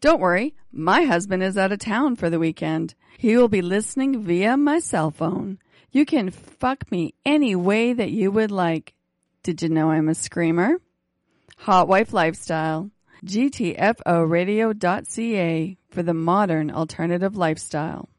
Don't worry, my husband is out of town for the weekend. He will be listening via my cell phone. You can fuck me any way that you would like. Did you know I'm a screamer? Hot Wife Lifestyle. GTFOradio.ca for the modern alternative lifestyle.